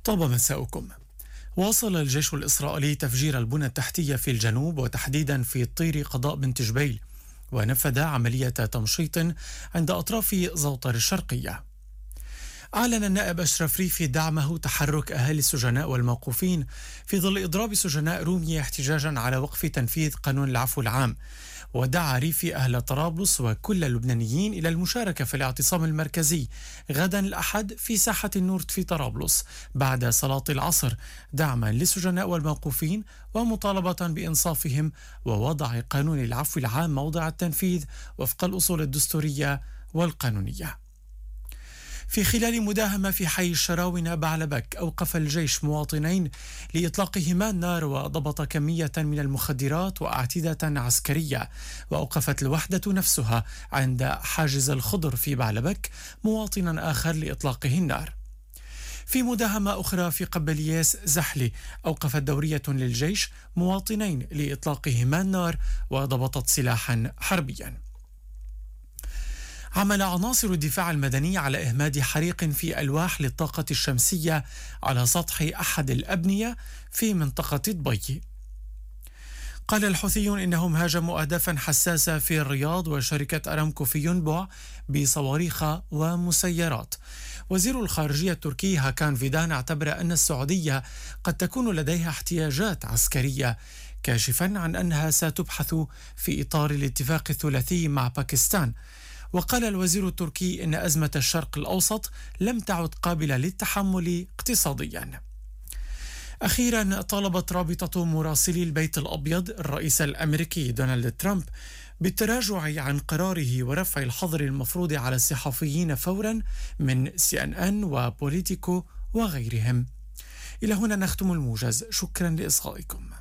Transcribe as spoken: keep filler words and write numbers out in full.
طاب مساؤكم. واصل الجيش الإسرائيلي تفجير البنى التحتية في الجنوب وتحديدا في طير قضاء بنت جبيل، ونفذ عملية تمشيط عند أطراف زوطر الشرقية. أعلن النائب أشرف ريفي دعمه تحرك أهالي السجناء والموقوفين في ظل إضراب سجناء رومية احتجاجا على وقف تنفيذ قانون العفو العام. ودعا ريفي أهل طرابلس وكل اللبنانيين إلى المشاركة في الاعتصام المركزي غدا الأحد في ساحة النور في طرابلس بعد صلاة العصر، دعما للسجناء والموقوفين ومطالبة بإنصافهم ووضع قانون العفو العام موضع التنفيذ وفق الأصول الدستورية والقانونية. في خلال مداهمة في حي الشراونة بعلبك، أوقف الجيش مواطنين لإطلاقهما النار وضبط كمية من المخدرات وأعتدة عسكرية. وأوقفت الوحدة نفسها عند حاجز الخضر في بعلبك مواطنا آخر لإطلاقه النار. في مداهمة أخرى في قبلياس زحلي، أوقفت دورية للجيش مواطنين لإطلاقهما النار وضبطت سلاحا حربيا. عمل عناصر الدفاع المدني على إهماد حريق في ألواح للطاقة الشمسية على سطح أحد الأبنية في منطقة دبي. قال الحوثيون إنهم هاجموا أهدافا حساسة في الرياض وشركة أرامكو في ينبع بصواريخ ومسيرات. وزير الخارجية التركي هاكان فيدان اعتبر أن السعودية قد تكون لديها احتياجات عسكرية، كاشفا عن أنها ستبحث في إطار الاتفاق الثلاثي مع باكستان. وقال الوزير التركي إن أزمة الشرق الأوسط لم تعد قابلة للتحمل اقتصاديا. أخيرا، طالبت رابطة مراسلي البيت الأبيض الرئيس الأمريكي دونالد ترامب بالتراجع عن قراره ورفع الحظر المفروض على الصحفيين فورا من سي إن إن وبوليتيكو وغيرهم. إلى هنا نختم الموجز، شكرا لإصغائكم.